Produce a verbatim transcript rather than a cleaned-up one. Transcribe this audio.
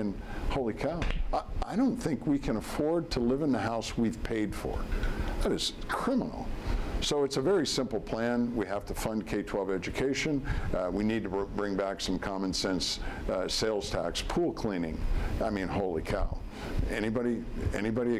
saying, holy cow, I, I don't think we can afford to live in the house we've paid for. That is criminal. So it's a very simple plan. We have to fund K twelve education. Uh, we need to br bring back some common sense uh, sales tax, pool cleaning. I mean, holy cow. Anybody, anybody